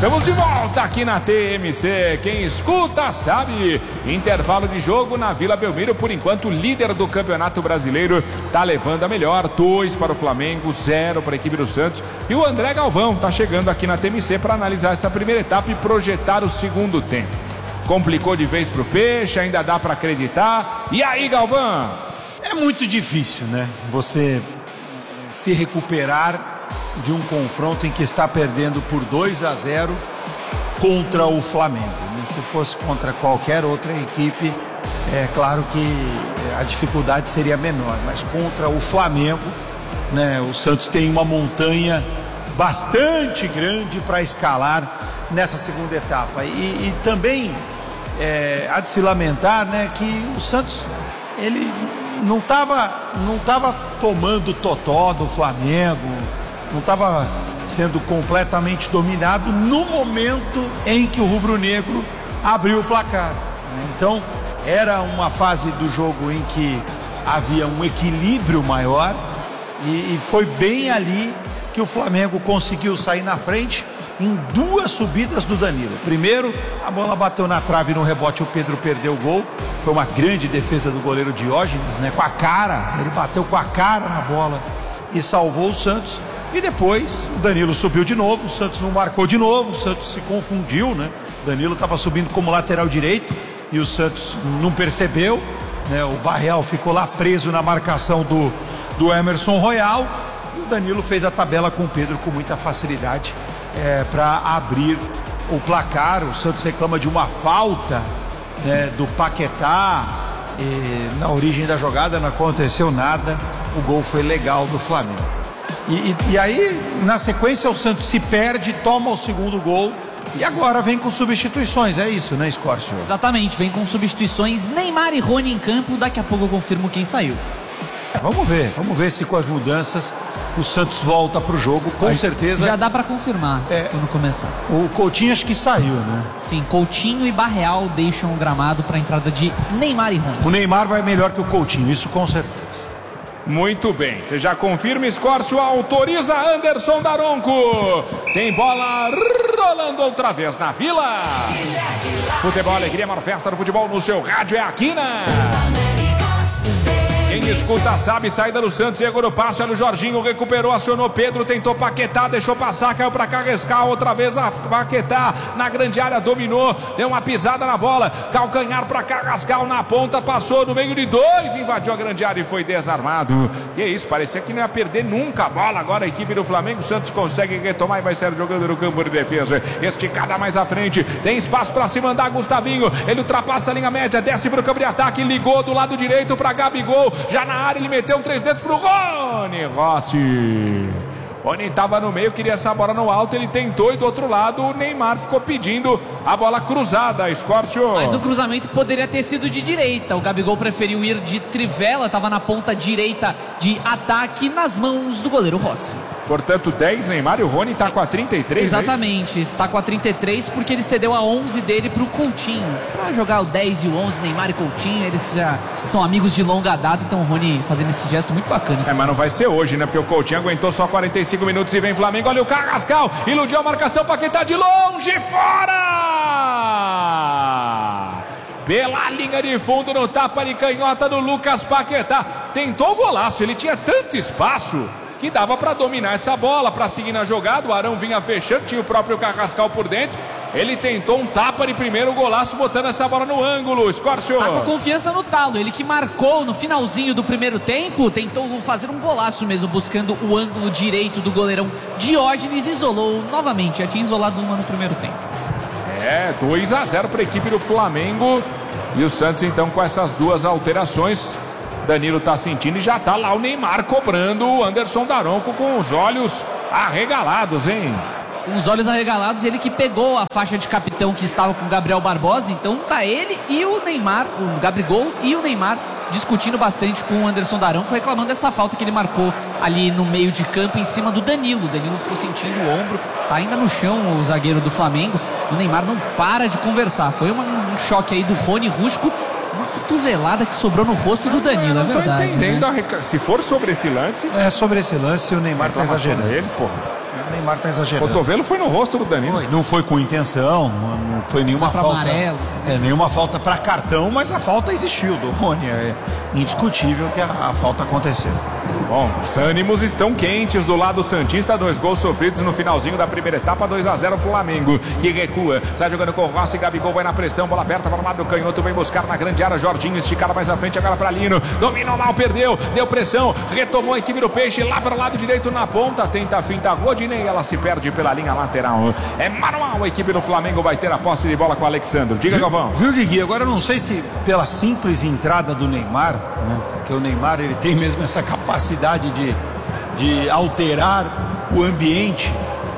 Estamos de volta aqui na TMC. Quem escuta sabe. Intervalo de jogo na Vila Belmiro. Por enquanto, o líder do Campeonato Brasileiro tá levando a melhor. 2 para o Flamengo, 0 para a equipe do Santos. E o André Galvão tá chegando aqui na TMC para analisar essa primeira etapa e projetar o segundo tempo. Complicou de vez pro Peixe, ainda dá para acreditar. E aí, Galvão? É muito difícil, né? Você se recuperar de um confronto em que está perdendo por 2-0 contra o Flamengo, né? Se fosse contra qualquer outra equipe, é claro que a dificuldade seria menor, mas contra o Flamengo, né, o Santos tem uma montanha bastante grande para escalar nessa segunda etapa. E também há de se lamentar, né, que o Santos ele não estava tomando totó do Flamengo, não estava sendo completamente dominado no momento em que o rubro-negro abriu o placar. Então, era uma fase do jogo em que havia um equilíbrio maior e foi bem ali que o Flamengo conseguiu sair na frente em 2 subidas do Danilo. Primeiro, a bola bateu na trave, no rebote o Pedro perdeu o gol. Foi uma grande defesa do goleiro Diógenes, né? Com a cara, ele bateu com a cara na bola e salvou o Santos. E depois o Danilo subiu de novo, o Santos não marcou de novo, o Santos se confundiu, né? O Danilo estava subindo como lateral direito e o Santos não percebeu, né? O Barreal ficou lá preso na marcação do Emerson Royal. E o Danilo fez a tabela com o Pedro com muita facilidade para abrir o placar. O Santos reclama de uma falta, né, do Paquetá. Na origem da jogada não aconteceu nada, o gol foi legal do Flamengo. E aí, na sequência, o Santos se perde, toma o segundo gol e agora vem com substituições. É isso, né, Scorcio? Exatamente, vem com substituições. Neymar e Rony em campo. Daqui a pouco eu confirmo quem saiu. Vamos ver se com as mudanças o Santos volta pro jogo, com certeza. Já dá pra confirmar quando começar. O Coutinho acho que saiu, né? Sim, Coutinho e Barreal deixam o gramado pra entrada de Neymar e Rony. O Neymar vai melhor que o Coutinho, isso com certeza. Muito bem, você já confirma, Scorcio, autoriza Anderson Daronco. Tem bola rolando outra vez na Vila. Futebol, alegria, maior festa do futebol no seu rádio é aqui na... Quem escuta sabe, saída do Santos, chegou no passe, olha o Jorginho, recuperou, acionou Pedro, tentou Paquetá, deixou passar, caiu pra Carrascal, outra vez a Paquetá na grande área, dominou, deu uma pisada na bola, calcanhar pra Carrascal na ponta, passou no meio de 2, invadiu a grande área e foi desarmado. Que isso, parecia que não ia perder nunca a bola, agora a equipe do Flamengo, o Santos consegue retomar e vai sair jogando no campo de defesa, esticada mais à frente, tem espaço pra se mandar Gustavinho, ele ultrapassa a linha média, desce pro campo de ataque, ligou do lado direito pra Gabigol, já na área ele meteu um 3 dedos pro Rony Rossi. Rony estava no meio, queria essa bola no alto, ele tentou e do outro lado o Neymar ficou pedindo a bola cruzada, Scorcio. Mas o cruzamento poderia ter sido de direita, o Gabigol preferiu ir de trivela, estava na ponta direita de ataque nas mãos do goleiro Rossi. Portanto, 10, Neymar, e o Rony está com a 33. Exatamente, está com a 33 porque ele cedeu a 11 dele para o Coutinho. Para jogar o 10 e o 11, Neymar e Coutinho, eles já são amigos de longa data, então o Rony fazendo esse gesto muito bacana. Mas não vai ser hoje, né? Porque o Coutinho aguentou só 45 minutos e vem Flamengo. Olha o Carrascal, iludiu a marcação, Paquetá de longe, fora! Pela linha de fundo, no tapa de canhota do Lucas Paquetá. Tentou o golaço, ele tinha tanto espaço que dava para dominar essa bola, para seguir na jogada. O Arão vinha fechando, tinha o próprio Carrascal por dentro. Ele tentou um tapa de primeiro golaço, botando essa bola no ângulo. Scorcio. Tá com confiança no talo. Ele que marcou no finalzinho do primeiro tempo, tentou fazer um golaço mesmo, buscando o ângulo direito do goleirão Diógenes. Isolou novamente, já tinha isolado uma no primeiro tempo. 2-0 para a equipe do Flamengo. E o Santos então com essas 2 alterações. Danilo tá sentindo e já tá lá o Neymar cobrando o Anderson Daronco com os olhos arregalados, hein? Com os olhos arregalados, ele que pegou a faixa de capitão que estava com o Gabriel Barbosa. Então tá ele e o Neymar, o Gabigol e o Neymar discutindo bastante com o Anderson Daronco, reclamando dessa falta que ele marcou ali no meio de campo em cima do Danilo. O Danilo ficou sentindo o ombro, tá ainda no chão o zagueiro do Flamengo. O Neymar não para de conversar. Foi um choque aí do Rony Rusco. Uma cotovelada que sobrou no rosto do Danilo, é verdade. Não tô entendendo, né? Se for sobre esse lance... Sobre esse lance o Neymar tá exagerando. Eles, porra. O Neymar tá exagerando. O cotovelo foi no rosto do Danilo. Não foi com intenção, não foi nenhuma falta. Amarelo. Nenhuma falta para cartão, mas a falta existiu do Rony. É indiscutível que a falta aconteceu. Bom, os ânimos estão quentes do lado santista. 2 gols sofridos no finalzinho da primeira etapa. 2-0 Flamengo, que recua. Sai jogando com o Rossi. Gabigol vai na pressão. Bola aberta para o lado do canhoto. Vem buscar na grande área. Jorginho esticado mais à frente. Agora para Lino. Dominou mal, perdeu. Deu pressão. Retomou a equipe do Peixe. Lá para o lado direito na ponta. Tenta a finta. Rodinei. Ela se perde pela linha lateral. É manual. A equipe do Flamengo vai ter a posse de bola com o Alexandre. Diga, Galvão. Viu, Guigui? Agora eu não sei se pela simples entrada do Neymar, né? Porque o Neymar ele tem mesmo essa capacidade de alterar o ambiente.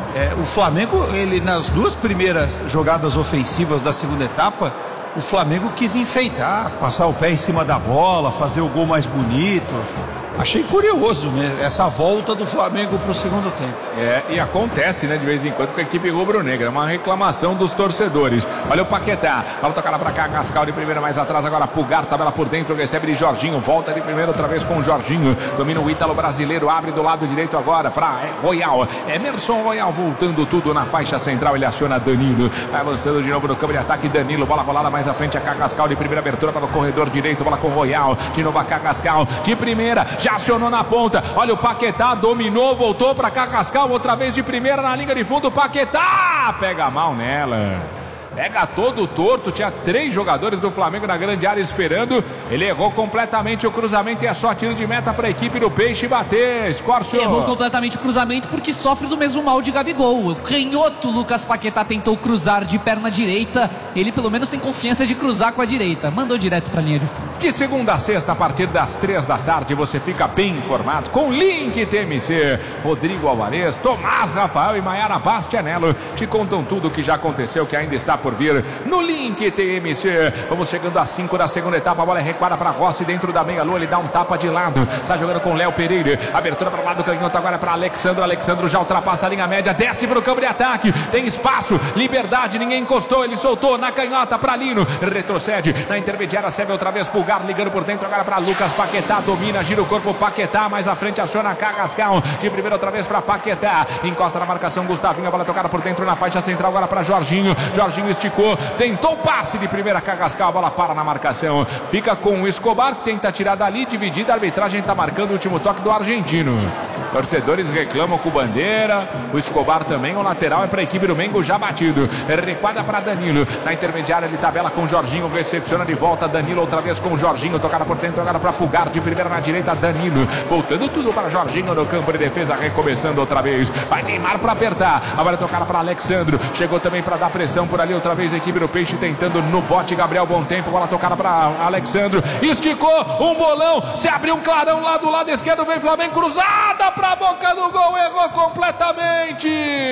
O Flamengo, ele nas 2 primeiras jogadas ofensivas da segunda etapa, o Flamengo quis enfeitar, passar o pé em cima da bola, fazer o gol mais bonito. Achei curioso, né, essa volta do Flamengo para o segundo tempo. E acontece, né, de vez em quando com a equipe rubro-negra. Uma reclamação dos torcedores. Olha o Paquetá. Bola tocada para cá. Gascal de primeira mais atrás. Agora Pulgar, tabela por dentro. Recebe de Jorginho. Volta de primeira outra vez com o Jorginho. Domina o ítalo brasileiro. Abre do lado direito agora para Royal. Emerson Royal voltando tudo na faixa central. Ele aciona Danilo. Vai avançando de novo no campo de ataque. Danilo. Bola rolada mais à frente. A Gascal de primeira abertura para o corredor direito. Bola com Royal. De novo a Gascal de primeira. Já acionou na ponta. Olha o Paquetá. Dominou. Voltou para Gascal. Outra vez de primeira na linha de fundo. Paquetá pega mal nela. Pega todo torto, tinha 3 jogadores do Flamengo na grande área esperando. Ele errou completamente o cruzamento e é só tiro de meta para a equipe do Peixe bater. Escórcio. Errou completamente o cruzamento porque sofre do mesmo mal de Gabigol. O canhoto Lucas Paquetá tentou cruzar de perna direita. Ele pelo menos tem confiança de cruzar com a direita. Mandou direto para a linha de fundo. De segunda a sexta, a partir das 3 da tarde, você fica bem informado com Link TMC. Rodrigo Alvarez, Tomás Rafael e Maiara Bastianello te contam tudo o que já aconteceu, que ainda está por vir no Link TMC. Vamos chegando a 5 da segunda etapa. A bola é recuada para Rossi dentro da meia-lua. Ele dá um tapa de lado. Está jogando com Léo Pereira. Abertura para o lado do canhoto. Agora para Alexandro. Alexandro já ultrapassa a linha média. Desce para o campo de ataque. Tem espaço. Liberdade. Ninguém encostou. Ele soltou na canhota para Lino. Retrocede na intermediária. Serve outra vez Pulgar. Ligando por dentro agora para Lucas Paquetá. Domina. Gira o corpo. Paquetá. Mais à frente aciona a Gascal. De primeira outra vez para Paquetá. Encosta na marcação. Gustavinho. A bola tocada por dentro na faixa central. Agora para Jorginho. Jorginho esticou, tentou o passe de primeira. Gascal, a bola para na marcação, fica com o Escobar, que tenta tirar dali, dividida, a arbitragem está marcando o último toque do argentino. Torcedores reclamam com bandeira, o Escobar também, o lateral é para a equipe do Mengo já batido. Recuada para Danilo, na intermediária ele tabela com o Jorginho, recepciona de volta Danilo outra vez com o Jorginho, tocada por dentro agora para Pulgar, de primeira na direita Danilo, voltando tudo para Jorginho no campo de defesa, recomeçando outra vez, vai Neymar para apertar, agora tocada para Alexandro, chegou também para dar pressão por ali outra vez a equipe do Peixe tentando no bote, Gabriel bom tempo, bola tocada para Alexandro, esticou um bolão, se abriu um clarão lá do lado esquerdo, vem Flamengo, cruzada para a boca do gol, errou completamente.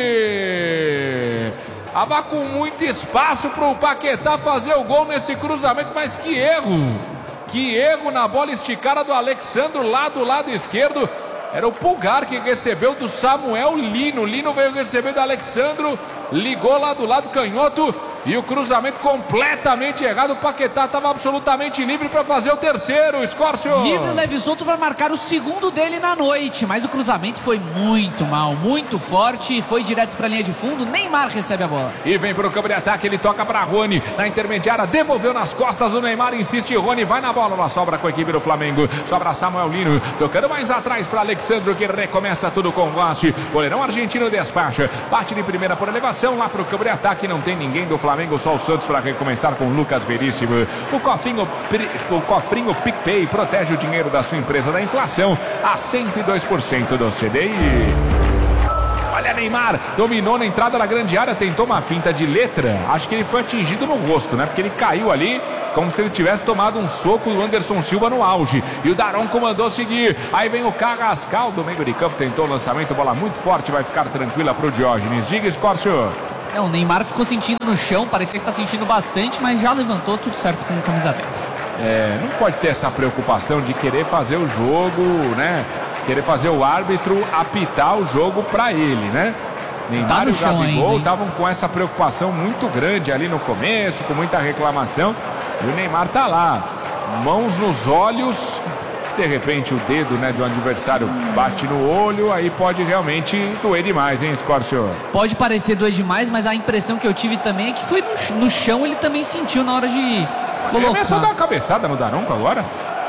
Tava com muito espaço para o Paquetá fazer o gol nesse cruzamento, mas que erro na bola esticada do Alexandro lá do lado esquerdo. Era o Pulgar que recebeu do Samuel Lino. Lino veio receber do Alexandro, ligou lá do lado canhoto e o cruzamento completamente errado. O Paquetá estava absolutamente livre para fazer o terceiro. Escórcio. Livre, leve e solto para marcar o segundo dele na noite. Mas o cruzamento foi muito mal, muito forte. Foi direto para a linha de fundo. Neymar recebe a bola. E vem para o campo de ataque. Ele toca para Rony. Na intermediária, devolveu nas costas. O Neymar insiste. Rony vai na bola. Ela sobra com a equipe do Flamengo. Sobra Samuel Lino. Tocando mais atrás para Alexandro, que recomeça tudo com o Rossi. Goleirão argentino despacha. Bate de primeira por elevação. Lá para o campo de ataque. Não tem ninguém do Flamengo. Só o Santos para recomeçar com o Lucas Veríssimo. O cofrinho PicPay protege o dinheiro da sua empresa da inflação a 102% do CDI. Olha Neymar, dominou na entrada da grande área, tentou uma finta de letra. Acho que ele foi atingido no rosto, né? Porque ele caiu ali como se ele tivesse tomado um soco do Anderson Silva no auge. E o Daronco mandou seguir. Aí vem o Carrascal do meio de campo, tentou o lançamento, bola muito forte, vai ficar tranquila para o Diógenes. Diga, Escórcio. O Neymar ficou sentindo no chão, parecia que está sentindo bastante, mas já levantou, tudo certo com o camisa 10. Não pode ter essa preocupação de querer fazer o jogo, né? Querer fazer o árbitro apitar o jogo para ele, né? Neymar e o Gabigol estavam com essa preocupação muito grande ali no começo, com muita reclamação. E o Neymar tá lá, mãos nos olhos, Se de repente o dedo, né, do adversário bate no olho, aí pode realmente doer demais, hein, Scorcio? Pode parecer doer demais, mas a impressão que eu tive também é que foi no chão, ele também sentiu na hora de colocar. Começou a dar uma cabeçada no Daronco agora.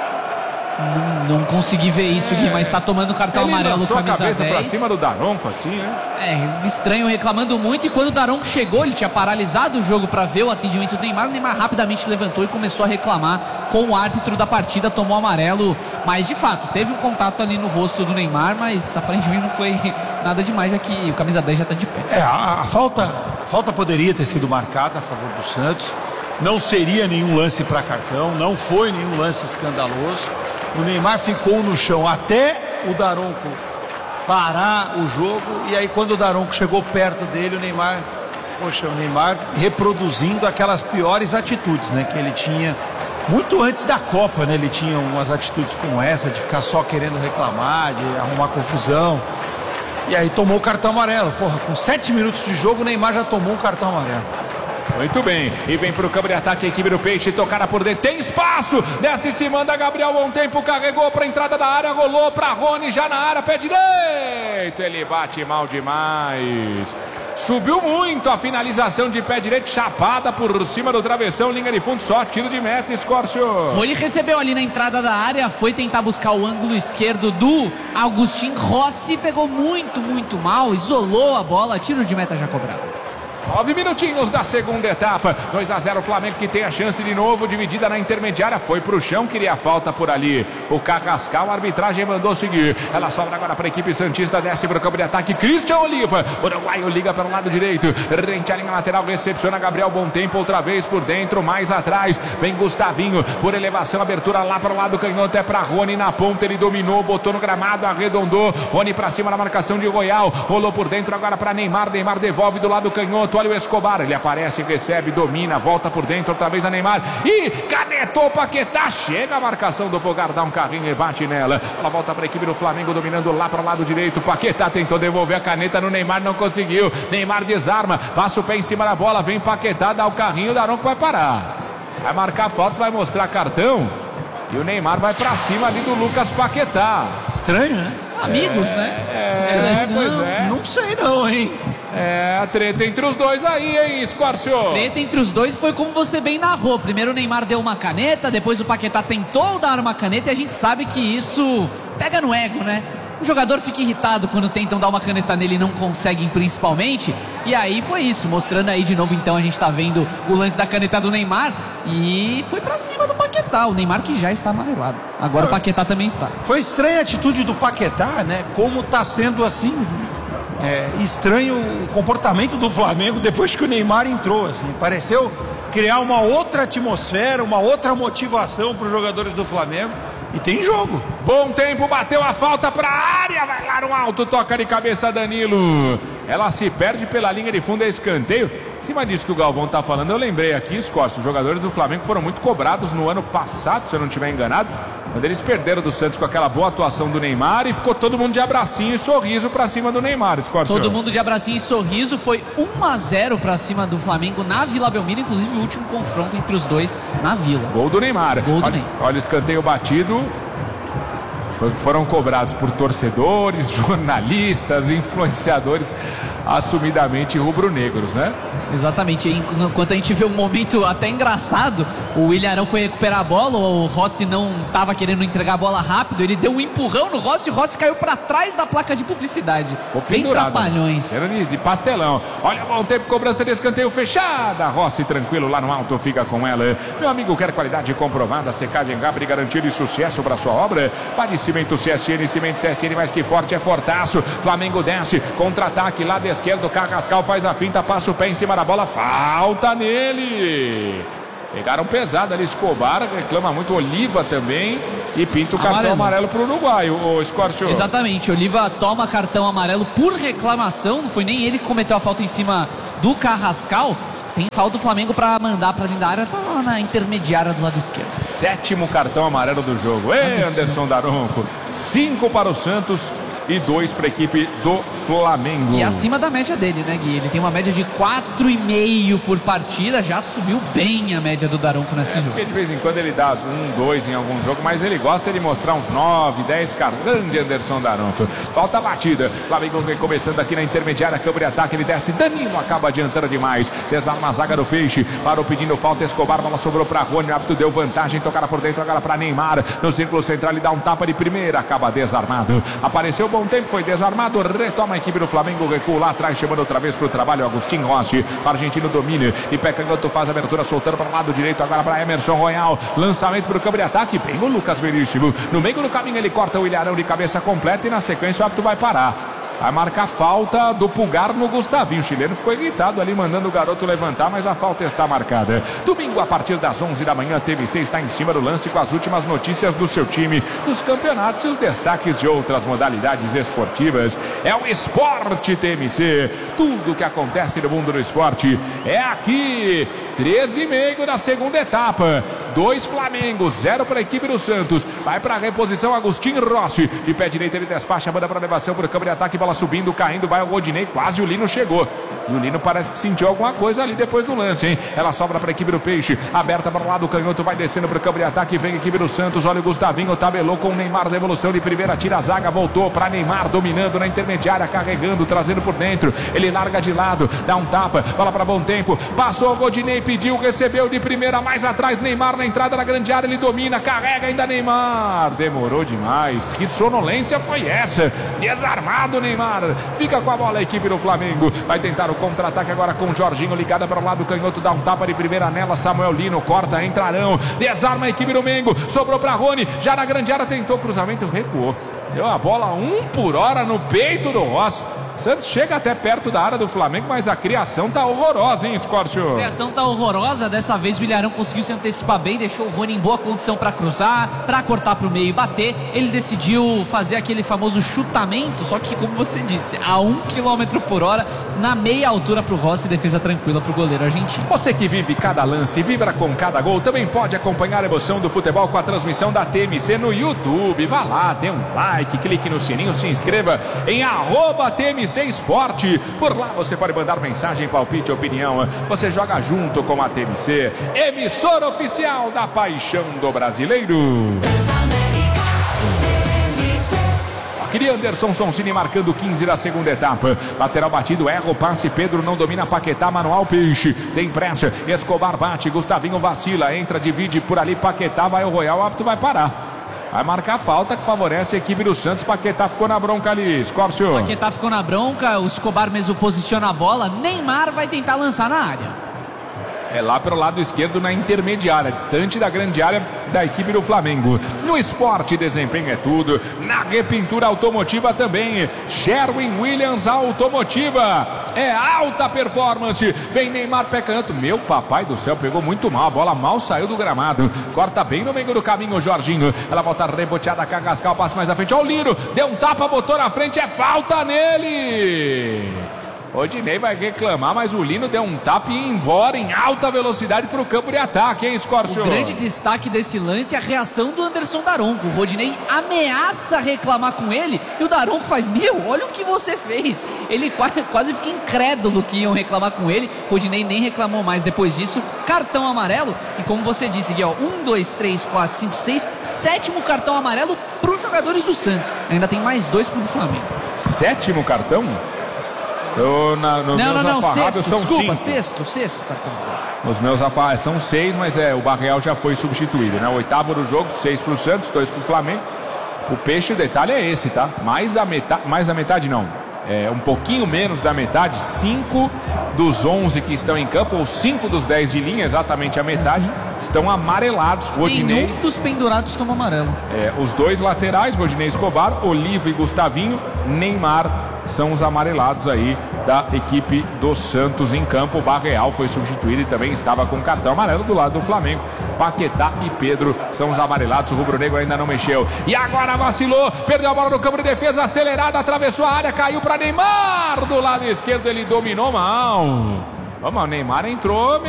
Não consegui ver isso, Gui, mas tá tomando cartão amarelo, camisa 10. Ele lançou a cabeça pra cima do Daronco, assim, né? Estranho, reclamando muito. E quando o Daronco chegou, ele tinha paralisado o jogo pra ver o atendimento do Neymar. O Neymar rapidamente levantou e começou a reclamar com o árbitro da partida, tomou amarelo. Mas, de fato, teve um contato ali no rosto do Neymar, mas aparentemente não foi nada demais, já que o camisa 10 já tá de pé. A falta poderia ter sido marcada a favor do Santos. Não seria nenhum lance para cartão, não foi nenhum lance escandaloso. O Neymar ficou no chão até o Daronco parar o jogo. E aí quando o Daronco chegou perto dele, o Neymar reproduzindo aquelas piores atitudes, né, que ele tinha muito antes da Copa, né? Ele tinha umas atitudes como essa, de ficar só querendo reclamar, de arrumar confusão. E aí tomou o cartão amarelo. Porra, com 7 minutos de jogo, o Neymar já tomou um cartão amarelo. Muito bem, e vem pro campo de ataque a equipe do Peixe, tocada por dentro, tem espaço, desce e se manda Gabriel, bom tempo, carregou pra entrada da área, rolou pra Rony, já na área, pé direito, ele bate mal demais, subiu muito a finalização de pé direito, chapada por cima do travessão, linha de fundo, só tiro de meta, Scorcio. Rony recebeu ali na entrada da área, foi tentar buscar o ângulo esquerdo do Agustin Rossi, pegou muito mal, isolou a bola, tiro de meta já cobrado. 9 minutinhos da segunda etapa, 2-0 Flamengo, que tem a chance de novo, dividida na intermediária, foi pro chão, queria a falta por ali, o Carrascal, a arbitragem mandou seguir, ela sobra agora para a equipe santista, desce pro campo de ataque, Christian Oliva, o uruguaio liga pelo lado direito, rente a linha lateral, recepciona Gabriel, bom tempo, outra vez por dentro, mais atrás, vem Gustavinho, por elevação, abertura lá para o lado canhoto, é para Rony na ponta, ele dominou, botou no gramado, arredondou, Rony para cima na marcação de Royal, rolou por dentro agora para Neymar devolve do lado canhoto, olha o Escobar, ele aparece, recebe, domina, volta por dentro, outra vez a Neymar, e canetou Paquetá, chega a marcação do Pogar, dá um carrinho e bate nela, ela volta para a equipe do Flamengo, dominando lá para o lado direito, Paquetá tentou devolver a caneta no Neymar, não conseguiu, Neymar desarma, passa o pé em cima da bola, vem Paquetá, dá o carrinho, o Daronco vai parar, vai marcar falta, vai mostrar cartão, e o Neymar vai para cima ali do Lucas Paquetá. Estranho, né? Amigos, né? Pois é. Não sei não, hein? A treta entre os dois aí, hein, Scorcio? Treta entre os dois foi como você bem narrou. Primeiro o Neymar deu uma caneta, depois o Paquetá tentou dar uma caneta, e a gente sabe que isso pega no ego, né? O jogador fica irritado quando tentam dar uma caneta nele e não conseguem, principalmente. E aí foi isso, mostrando aí de novo, então a gente tá vendo o lance da caneta do Neymar. E foi pra cima do Paquetá, o Neymar que já está amarelado. Agora o Paquetá também está. Foi estranha a atitude do Paquetá, né? Como tá sendo assim, estranho o comportamento do Flamengo depois que o Neymar entrou, assim. Pareceu criar uma outra atmosfera, uma outra motivação para os jogadores do Flamengo. E tem jogo. Bom tempo, bateu a falta para a área, vai lá no alto, toca de cabeça Danilo. Ela se perde pela linha de fundo, é escanteio. Em cima disso que o Galvão tá falando, eu lembrei aqui, Scorcio, os jogadores do Flamengo foram muito cobrados no ano passado, se eu não estiver enganado, quando eles perderam do Santos com aquela boa atuação do Neymar, e ficou todo mundo de abracinho e sorriso pra cima do Neymar, Scorcio. Todo mundo de abracinho e sorriso, foi 1-0 pra cima do Flamengo na Vila Belmiro, inclusive o último confronto entre os dois na Vila. Gol do Neymar. Olha o escanteio batido. Foram cobrados por torcedores, jornalistas, influenciadores assumidamente rubro-negros, né? Exatamente, enquanto a gente vê um momento até engraçado, o Willian Arão foi recuperar a bola, o Rossi não estava querendo entregar a bola rápido, ele deu um empurrão no Rossi, o Rossi caiu para trás da placa de publicidade. Bem trapalhões. Era de pastelão. Olha, bom tempo, cobrança de escanteio fechada. Rossi tranquilo lá no alto, fica com ela. Meu amigo, quer qualidade comprovada, secagem rápida e garantia de sucesso para sua obra? Fale Cimento CSN, Cimento CSN mais que forte é fortaço. Flamengo desce, contra-ataque lá da esquerda, o Carrascal faz a finta, passa o pé em cima da bola, falta nele. Pegaram pesado ali, Escobar reclama muito, Oliva também, e pinta o cartão amarelo para o Uruguai, o Scorcio. Exatamente, Oliva toma cartão amarelo por reclamação, não foi nem ele que cometeu a falta em cima do Carrascal. Tem falta do Flamengo para mandar para dentro da área, tá lá na intermediária do lado esquerdo. 7º cartão amarelo do jogo. Ei, Anderson Daronco. 5 para o Santos, e 2 para a equipe do Flamengo. E acima da média dele, né, Gui? Ele tem uma média de 4,5 por partida, já subiu bem a média do Daronco nesse jogo. Porque de vez em quando ele dá 1, 2 em algum jogo, mas ele gosta de mostrar uns 9, 10 caras. Grande Anderson Daronco. Falta a batida. Flamengo vem começando aqui na intermediária, câmbio de ataque, ele desce. Danilo acaba adiantando demais. Desarma a zaga do Peixe. Parou pedindo falta. Escobar, bola sobrou para Rony. O árbitro deu vantagem. Tocada por dentro agora para Neymar. No círculo central, ele dá um tapa de primeira. Acaba desarmado. Apareceu bom tempo, foi desarmado. Retoma a equipe do Flamengo. Recua lá atrás, chamando outra vez para o trabalho. Agustin Rossi. O argentino domina. E Pé Canhoto faz a abertura, soltando para o lado direito. Agora para Emerson Royal. Lançamento para o câmbio de ataque. Bem o Lucas Veríssimo. No meio do caminho, ele corta o Ilharão de cabeça completa. E na sequência, o árbitro vai parar. Vai marcar falta do Pulgar no Gustavinho. O chileno ficou irritado ali, mandando o garoto levantar, mas a falta está marcada. Domingo, a partir das 11 da manhã, a TMC está em cima do lance com as últimas notícias do seu time, dos campeonatos e os destaques de outras modalidades esportivas. É o Esporte TMC. Tudo que acontece no mundo do esporte é aqui. 13,5 da segunda etapa. 2 Flamengo, 0 para a equipe do Santos. Vai para a reposição Agustin Rossi. De pé direito ele despacha, manda para a elevação para o câmbio de ataque. Bola subindo, caindo, vai o Rodinei. Quase o Lino chegou. E o Lino parece que sentiu alguma coisa ali depois do lance, hein? Ela sobra para a equipe do Peixe. Aberta para o lado, o Canhoto vai descendo para o câmbio de ataque. Vem a equipe do Santos. Olha o Gustavinho, tabelou com o Neymar. Devolução de primeira, tira a zaga. Voltou para Neymar, dominando na intermediária, carregando, trazendo por dentro. Ele larga de lado, dá um tapa. Bola para bom tempo. Passou o Rodinei, pediu, recebeu de primeira. Mais atrás, Neymar na entrada da grande área. Ele domina, carrega ainda Neymar. Demorou demais. Que sonolência foi essa? Desarmado Neymar. Fica com a bola a equipe do Flamengo. Vai tentar o contra-ataque agora com o Jorginho ligada para o lado. Canhoto dá um tapa de primeira nela. Samuel Lino corta, entrarão. Desarma a equipe do Mengo. Sobrou para Rony. Já na grande área tentou cruzamento, recuou. Deu a bola 1 por hora no peito do Rossi. Santos chega até perto da área do Flamengo, mas a criação tá horrorosa, hein, Scorcio? A criação tá horrorosa. Dessa vez o Ilharão conseguiu se antecipar bem, deixou o Rony em boa condição para cruzar, para cortar pro meio e bater. Ele decidiu fazer aquele famoso chutamento, só que, como você disse, a 1 km por hora, na meia altura pro Rossi, defesa tranquila pro goleiro argentino. Você que vive cada lance e vibra com cada gol, também pode acompanhar a emoção do futebol com a transmissão da TMC no YouTube. Vá lá, dê um like, clique no sininho, se inscreva em @TMC Esporte. Por lá você pode mandar mensagem, palpite, opinião. Você joga junto com a TMC, emissora oficial da paixão do brasileiro. Aquele Anderson Sonsini marcando 15 da segunda etapa. Lateral batido, erra o passe. Pedro não domina, Paquetá, manual Peixe. Tem pressa, Escobar bate, Gustavinho vacila, entra, divide por ali, Paquetá, vai o Royal, o árbitro vai parar. Vai marcar falta que favorece a equipe do Santos. Paquetá ficou na bronca ali, Scorcio. Paquetá ficou na bronca, o Escobar mesmo posiciona a bola. Neymar vai tentar lançar na área. É lá pelo lado esquerdo na intermediária, distante da grande área da equipe do Flamengo. No esporte, desempenho é tudo. Na repintura automotiva também. Sherwin Williams Automotiva. É alta performance. Vem Neymar, pé canto. Meu papai do céu, pegou muito mal. A bola mal saiu do gramado. Corta bem no meio do caminho o Jorginho. Ela volta reboteada, Carrascal, passa mais à frente. Olha o Liro. Deu um tapa, botou na frente. É falta nele. Rodinei vai reclamar, mas o Lino deu um tapa e ia embora em alta velocidade para o campo de ataque, hein, Scorcio? O grande destaque desse lance é a reação do Anderson Daronco. O Rodinei ameaça reclamar com ele e o Daronco faz: meu, olha o que você fez. Ele quase fica incrédulo que iam reclamar com ele. O Rodinei nem reclamou mais depois disso. Cartão amarelo. E como você disse, Gui, 1, 2, 3, 4, 5, 6, 7º cartão amarelo para os jogadores do Santos. Ainda tem mais 2 para o Flamengo. 7º cartão? Não, sexto cartão. Os meus afados são 6, mas o Barreal já foi substituído, né? O 8º do jogo, 6 para o Santos, 2 para o Flamengo. O Peixe, o detalhe é esse, tá? Mais da metade não. Um pouquinho menos da metade, 5 dos 11 que estão em campo, ou 5 dos 10 de linha, exatamente a metade, estão amarelados. Rodinei, muitos pendurados tomam amarelo. Os 2 laterais, Rodinei, Escobar, Oliva e Gustavinho, Neymar, são os amarelados aí da equipe do Santos em campo. O Barreal foi substituído e também estava com cartão amarelo do lado do Flamengo. Paquetá e Pedro são os amarelados. O rubro-negro ainda não mexeu. E agora vacilou, perdeu a bola no campo de defesa, acelerada, atravessou a área, caiu para Neymar. Do lado esquerdo ele dominou mal. Vamos, o Neymar entrou